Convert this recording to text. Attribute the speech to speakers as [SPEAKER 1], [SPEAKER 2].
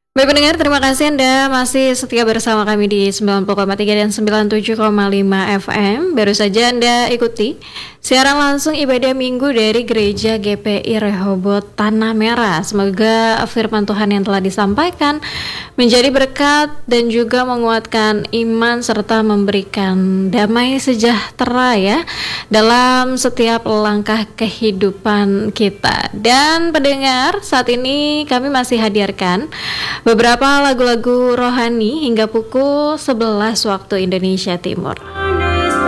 [SPEAKER 1] Baik pendengar, terima kasih Anda masih setia bersama kami di 90,3 dan 97,5 FM. Baru saja Anda ikuti siaran langsung ibadah minggu dari Gereja GPI Rehoboth Tanah Merah. Semoga firman Tuhan yang telah disampaikan menjadi berkat dan juga menguatkan iman serta memberikan damai sejahtera ya dalam setiap langkah kehidupan kita. Dan pendengar, saat ini kami masih hadirkan beberapa lagu-lagu rohani hingga pukul 11 waktu Indonesia Timur.